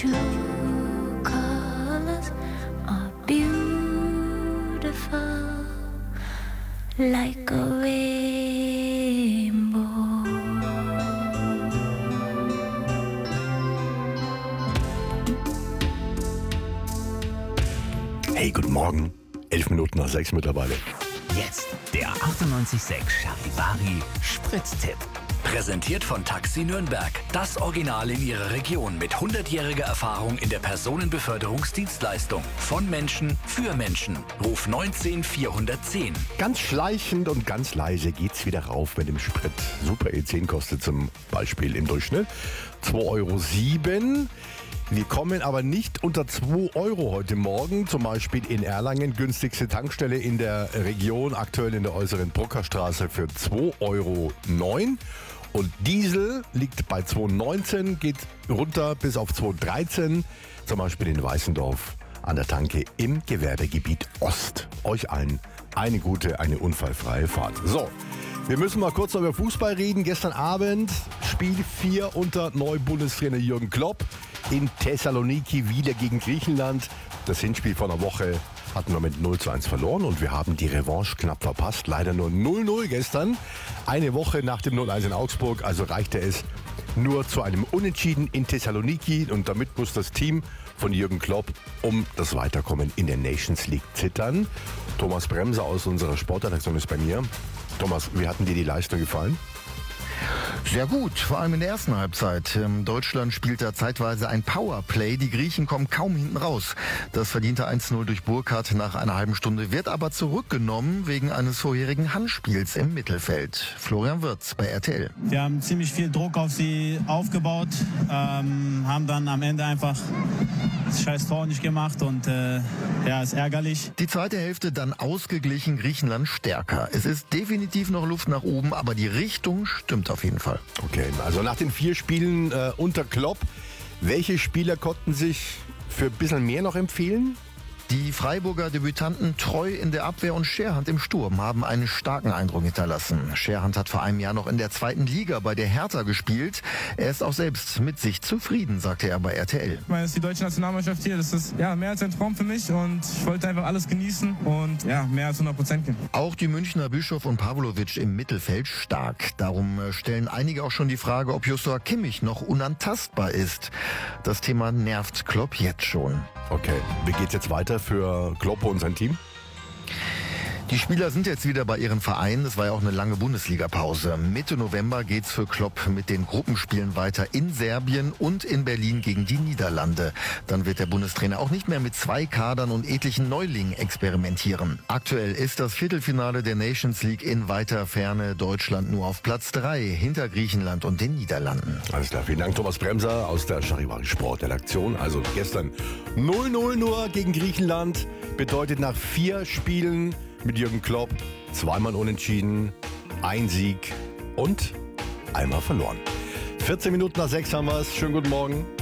true colors are beautiful, like a rainbow. Hey, guten Morgen. 11 Minuten nach 6 mittlerweile. Jetzt der 98.6 Charivari Spritztipp. Präsentiert von Taxi Nürnberg. Das Original in ihrer Region mit 100-jähriger Erfahrung in der Personenbeförderungsdienstleistung. Von Menschen für Menschen. Ruf 19 410. Ganz schleichend und ganz leise geht's wieder rauf mit dem Sprit. Super E10 kostet zum Beispiel im Durchschnitt 2,07 €. Wir kommen aber nicht unter 2 € heute Morgen. Zum Beispiel in Erlangen, günstigste Tankstelle in der Region, aktuell in der äußeren Bruckerstraße für 2,09 €. Und Diesel liegt bei 2,19 €, geht runter bis auf 2,13 €. Zum Beispiel in Weißendorf an der Tanke im Gewerbegebiet Ost. Euch allen eine gute, eine unfallfreie Fahrt. So, wir müssen mal kurz über Fußball reden. Gestern Abend Spiel 4 unter Neubundestrainer Jürgen Klopp in Thessaloniki wieder gegen Griechenland. Das Hinspiel vor einer Woche hatten wir mit 0:1 verloren und wir haben die Revanche knapp verpasst. Leider nur 0:0 gestern. Eine Woche nach dem 0:1 in Augsburg, also reichte es nur zu einem Unentschieden in Thessaloniki und damit muss das Team von Jürgen Klopp um das Weiterkommen in der Nations League zittern. Thomas Bremser aus unserer Sportredaktion ist bei mir. Thomas, wie hat dir die Leistung gefallen? Sehr gut, vor allem in der ersten Halbzeit. Deutschland spielt da zeitweise ein Powerplay. Die Griechen kommen kaum hinten raus. Das verdiente 1:0 durch Burkhardt nach einer halben Stunde wird aber zurückgenommen wegen eines vorherigen Handspiels im Mittelfeld. Florian Wirtz bei RTL. Wir haben ziemlich viel Druck auf sie aufgebaut, haben dann am Ende einfach das scheiß Tor nicht gemacht und ist ärgerlich. Die zweite Hälfte dann ausgeglichen, Griechenland stärker. Es ist definitiv noch Luft nach oben, aber die Richtung stimmt auf jeden Fall. Okay, also nach den 4 Spielen unter Klopp, welche Spieler konnten sich für ein bisschen mehr noch empfehlen? Die Freiburger Debütanten Treu in der Abwehr und Scherhand im Sturm haben einen starken Eindruck hinterlassen. Scherhand hat vor einem Jahr noch in der 2. Liga bei der Hertha gespielt. Er ist auch selbst mit sich zufrieden, sagte er bei RTL. Ich meine, das ist die deutsche Nationalmannschaft hier. Das ist mehr als ein Traum für mich und ich wollte einfach alles genießen und mehr als 100% geben. Auch die Münchner Bischof und Pavlovic im Mittelfeld stark. Darum stellen einige auch schon die Frage, ob Joshua Kimmich noch unantastbar ist. Das Thema nervt Klopp jetzt schon. Okay, wie geht's jetzt weiter für Klopp und sein Team? Die Spieler sind jetzt wieder bei ihren Vereinen. Es war ja auch eine lange Bundesliga-Pause. Mitte November geht's für Klopp mit den Gruppenspielen weiter in Serbien und in Berlin gegen die Niederlande. Dann wird der Bundestrainer auch nicht mehr mit 2 Kadern und etlichen Neulingen experimentieren. Aktuell ist das Viertelfinale der Nations League in weiter Ferne. Deutschland nur auf Platz 3 hinter Griechenland und den Niederlanden. Alles klar, vielen Dank Thomas Bremser aus der Charivari Sportredaktion. Also gestern 0:0 nur gegen Griechenland. Bedeutet nach 4 Spielen mit Jürgen Klopp 2-mal unentschieden, 1 Sieg und einmal verloren. 14 Minuten nach 6 haben wir es. Schönen guten Morgen.